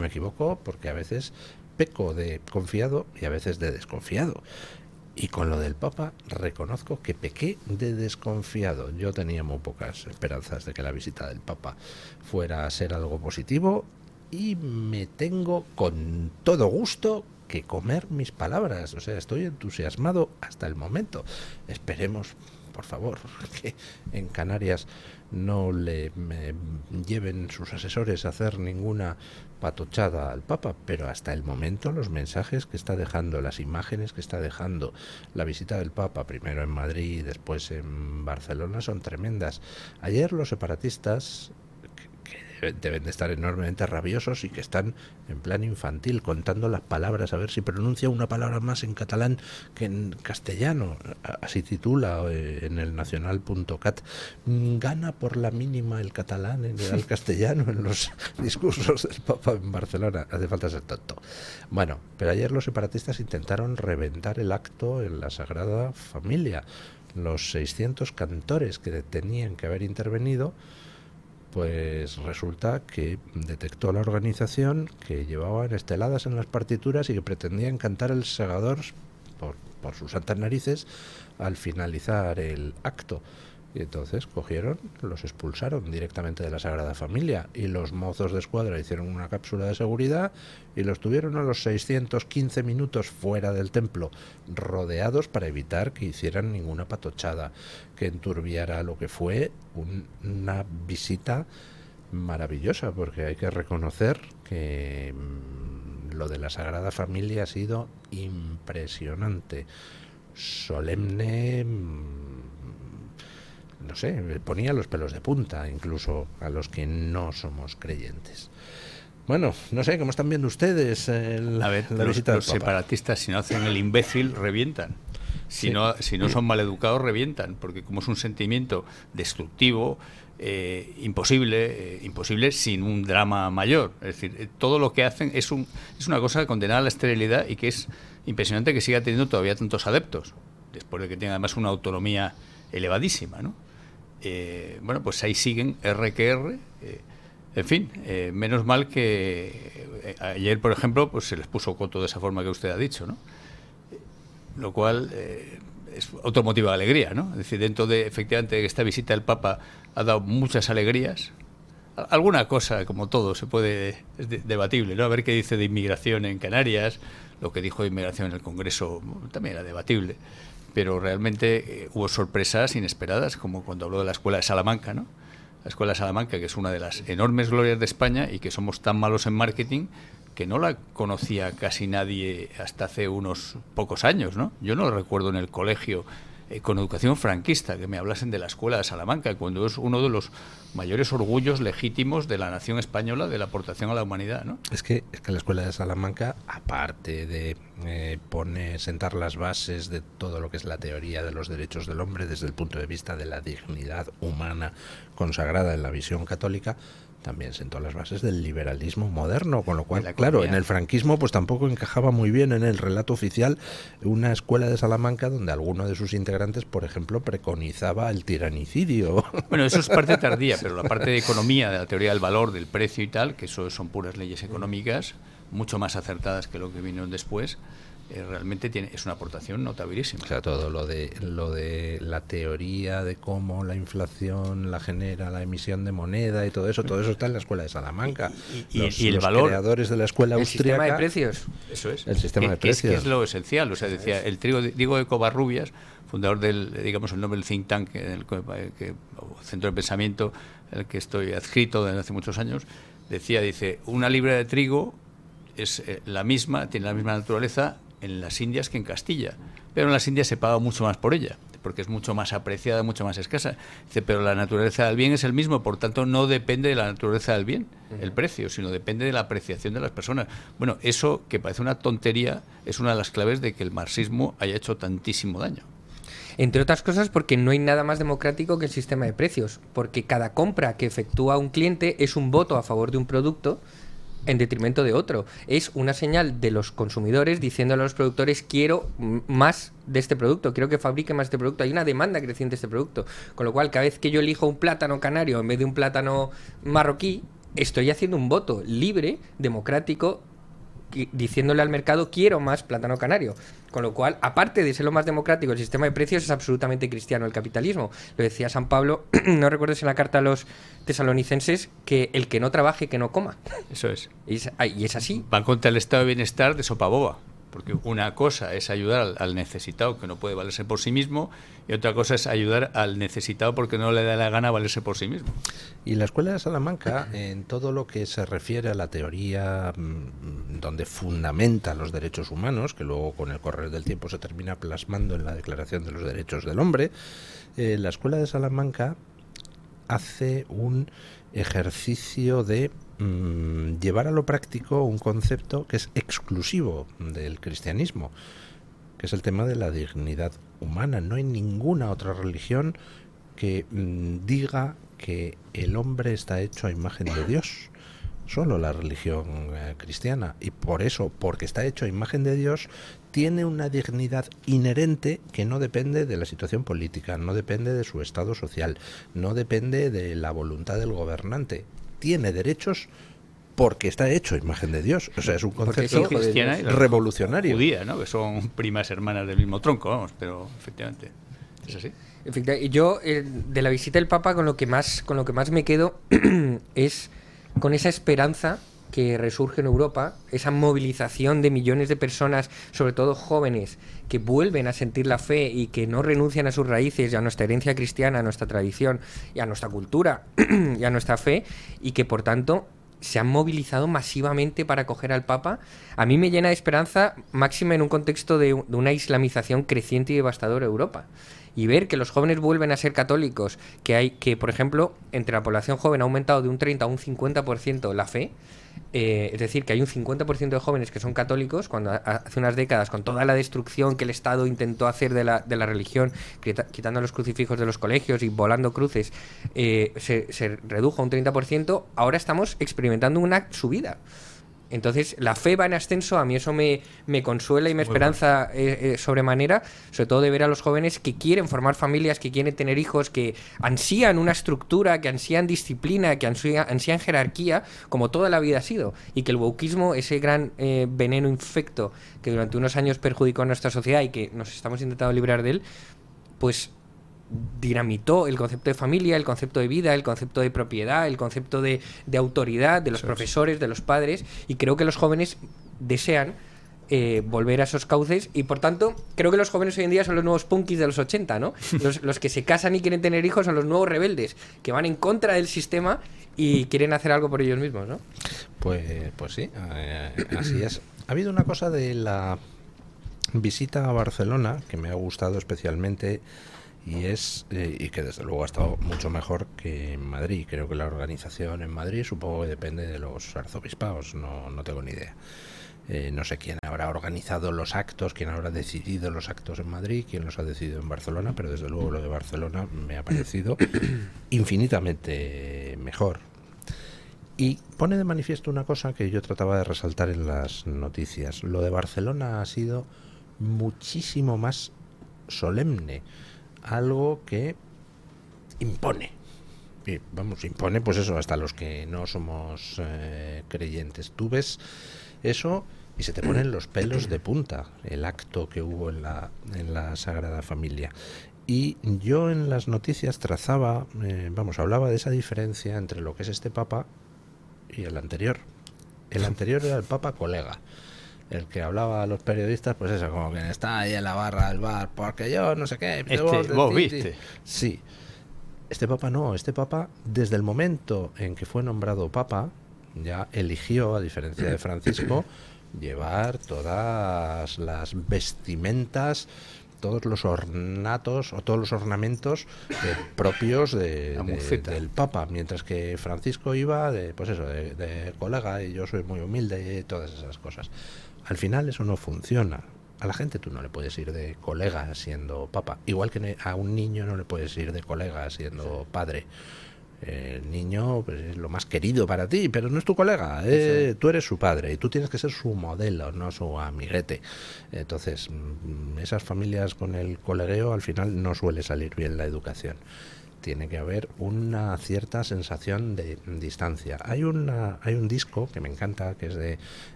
me equivoco porque a veces peco de confiado y a veces de desconfiado. Y con lo del Papa reconozco que pequé de desconfiado. Yo tenía muy pocas esperanzas de que la visita del Papa fuera a ser algo positivo y me tengo con todo gusto que comer mis palabras. O sea, estoy entusiasmado hasta el momento. Esperemos, por favor, que en Canarias no le lleven sus asesores a hacer ninguna patochada al Papa, pero hasta el momento los mensajes que está dejando, las imágenes que está dejando la visita del Papa, primero en Madrid y después en Barcelona, son tremendas. Ayer los separatistas, que deben de estar enormemente rabiosos y que están en plan infantil contando las palabras a ver si pronuncia una palabra más en catalán que en castellano, así titula en el nacional.cat, gana por la mínima el catalán en el castellano en los discursos del Papa en Barcelona. Hace falta ser tonto. Bueno, pero ayer los separatistas intentaron reventar el acto en la Sagrada Familia. Los 600 cantores que tenían que haber intervenido, pues resulta que detectó la organización que llevaban esteladas en las partituras y que pretendían cantar el Segador por sus santas narices al finalizar el acto. Y entonces cogieron, los expulsaron directamente de la Sagrada Familia y los mozos de escuadra hicieron una cápsula de seguridad y los tuvieron a los 615 minutos fuera del templo, rodeados para evitar que hicieran ninguna patochada que enturbiara lo que fue una visita maravillosa, porque hay que reconocer que lo de la Sagrada Familia ha sido impresionante, solemne. No sé, me ponía los pelos de punta, incluso a los que no somos creyentes. Bueno, no sé, ¿cómo están viendo ustedes la visita del Papa? Los separatistas, si no hacen el imbécil, revientan. Si no son maleducados, revientan, porque como es un sentimiento destructivo, imposible sin un drama mayor. Es decir, todo lo que hacen es una cosa condenada a la esterilidad y que es impresionante que siga teniendo todavía tantos adeptos, después de que tenga además una autonomía elevadísima, ¿no? Bueno, pues ahí siguen R que R. En fin, menos mal que ayer, por ejemplo, pues se les puso coto de esa forma que usted ha dicho, ¿no? Lo cual es otro motivo de alegría, ¿no? Es decir, dentro de, efectivamente, esta visita del Papa ha dado muchas alegrías. Alguna cosa, como todo, es debatible, ¿no? A ver qué dice de inmigración en Canarias, lo que dijo de inmigración en el Congreso también era debatible. Pero realmente hubo sorpresas inesperadas, como cuando habló de la Escuela de Salamanca, ¿no? La Escuela de Salamanca, que es una de las enormes glorias de España y que somos tan malos en marketing que no la conocía casi nadie hasta hace unos pocos años, ¿no? Yo no lo recuerdo en el colegio con educación franquista que me hablasen de la Escuela de Salamanca, cuando es uno de los mayores orgullos legítimos de la nación española de la aportación a la humanidad, ¿no? Es que la Escuela de Salamanca, aparte de sentar las bases de todo lo que es la teoría de los derechos del hombre desde el punto de vista de la dignidad humana consagrada en la visión católica, también sentó las bases del liberalismo moderno, con lo cual, claro, en el franquismo pues tampoco encajaba muy bien en el relato oficial una Escuela de Salamanca donde alguno de sus integrantes, por ejemplo, preconizaba el tiranicidio. Bueno, eso es parte tardía, pero la parte de economía, de la teoría del valor, del precio y tal, que eso son puras leyes económicas, mucho más acertadas que lo que vinieron después, realmente es una aportación notabilísima. O sea, todo lo de la teoría de cómo la inflación la genera la emisión de moneda y todo eso está en la Escuela de Salamanca. Y el valor, creadores de la escuela austríaca, el sistema de precios. Eso es. El sistema de precios. Que es lo esencial. O sea, decía el Diego de Covarrubias, fundador del, digamos, el Nobel Think Tank, centro de pensamiento, el que estoy adscrito desde hace muchos años, dice, una libra de trigo es la misma, tiene la misma naturaleza en las Indias que en Castilla, pero en las Indias se paga mucho más por ella, porque es mucho más apreciada, mucho más escasa. Dice, pero la naturaleza del bien es el mismo, por tanto no depende de la naturaleza del bien, el precio, sino depende de la apreciación de las personas. Bueno, eso que parece una tontería es una de las claves de que el marxismo haya hecho tantísimo daño. Entre otras cosas porque no hay nada más democrático que el sistema de precios, porque cada compra que efectúa un cliente es un voto a favor de un producto en detrimento de otro. Es una señal de los consumidores diciéndole a los productores, quiero más de este producto, quiero que fabrique más de este producto. Hay una demanda creciente de este producto, con lo cual cada vez que yo elijo un plátano canario en vez de un plátano marroquí, estoy haciendo un voto libre, democrático, diciéndole al mercado quiero más plátano canario. Con lo cual, aparte de ser lo más democrático, el sistema de precios es absolutamente cristiano el capitalismo. Lo decía San Pablo, no recuerdo si en la carta a los tesalonicenses, que el que no trabaje, que no coma. Eso es. Y es así. Van contra el estado de bienestar de sopa boba. Porque una cosa es ayudar al necesitado que no puede valerse por sí mismo, y otra cosa es ayudar al necesitado porque no le da la gana valerse por sí mismo. Y la Escuela de Salamanca, en todo lo que se refiere a la teoría donde fundamenta los derechos humanos, que luego con el correr del tiempo se termina plasmando en la Declaración de los Derechos del Hombre, la Escuela de Salamanca hace un ejercicio de llevar a lo práctico un concepto que es exclusivo del cristianismo, que es el tema de la dignidad humana. No hay ninguna otra religión que diga que el hombre está hecho a imagen de Dios. Solo la religión cristiana. Y por eso, porque está hecho a imagen de Dios, tiene una dignidad inherente que no depende de la situación política, no depende de su estado social, no depende de la voluntad del gobernante. Tiene derechos porque está hecho a imagen de Dios. O sea, es un concepto revolucionario. Judía, ¿no? Que son primas hermanas del mismo tronco, vamos, pero efectivamente es así. Yo, de la visita del Papa, con lo que más me quedo es con esa esperanza que resurge en Europa, esa movilización de millones de personas, sobre todo jóvenes, que vuelven a sentir la fe y que no renuncian a sus raíces y a nuestra herencia cristiana, a nuestra tradición y a nuestra cultura y a nuestra fe, y que por tanto se han movilizado masivamente para acoger al Papa. A mí me llena de esperanza, máxima en un contexto de una islamización creciente y devastadora de Europa. Y ver que los jóvenes vuelven a ser católicos, que por ejemplo, entre la población joven ha aumentado de un 30 a un 50% la fe, es decir, que hay un 50% de jóvenes que son católicos, cuando hace unas décadas, con toda la destrucción que el Estado intentó hacer de la religión, quitando los crucifijos de los colegios y volando cruces, se redujo a un 30%, ahora estamos experimentando una subida. Entonces la fe va en ascenso. A mí eso me consuela y me esperanza sobremanera, sobre todo de ver a los jóvenes que quieren formar familias, que quieren tener hijos, que ansían una estructura, que ansían disciplina, que ansían jerarquía, como toda la vida ha sido, y que el wokismo, ese gran veneno infecto que durante unos años perjudicó a nuestra sociedad y que nos estamos intentando librar de él, pues dinamitó el concepto de familia, el concepto de vida, el concepto de propiedad, el concepto de autoridad de los profesores, de los padres, y creo que los jóvenes desean volver a esos cauces, y por tanto creo que los jóvenes hoy en día son los nuevos punkis de los 80, ¿no? Los que se casan y quieren tener hijos son los nuevos rebeldes, que van en contra del sistema y quieren hacer algo por ellos mismos, ¿no? Pues sí, así es. Ha habido una cosa de la visita a Barcelona que me ha gustado especialmente, y que desde luego ha estado mucho mejor que en Madrid. Creo que la organización en Madrid supongo que depende de los arzobispados, no tengo ni idea. No sé quién habrá organizado los actos, quién habrá decidido los actos en Madrid, quién los ha decidido en Barcelona, pero desde luego lo de Barcelona me ha parecido infinitamente mejor. Y pone de manifiesto una cosa que yo trataba de resaltar en las noticias. Lo de Barcelona ha sido muchísimo más solemne, algo que impone. Y, vamos, impone pues eso, hasta los que no somos creyentes. Tú ves eso y se te ponen los pelos de punta, el acto que hubo en la Sagrada Familia. Y yo en las noticias trazaba, hablaba de esa diferencia entre lo que es este Papa y el anterior. El anterior era el Papa colega, el que hablaba a los periodistas, pues eso, como que está ahí en la barra del bar, porque yo no sé qué. Vos viste. Sí. Este Papa no, este Papa, desde el momento en que fue nombrado Papa, ya eligió, a diferencia de Francisco, llevar todas las vestimentas, todos los ornatos o todos los ornamentos propios del Papa, mientras que Francisco iba de colega, y yo soy muy humilde y todas esas cosas. Al final eso no funciona. A la gente tú no le puedes ir de colega siendo Papa, igual que a un niño no le puedes ir de colega siendo padre. El niño pues, es lo más querido para ti, pero no es tu colega, tú eres su padre y tú tienes que ser su modelo, no su amiguete. Entonces, esas familias con el colegueo al final no suele salir bien la educación. tiene que haber una cierta sensación de distancia. Hay un disco que me encanta, que es de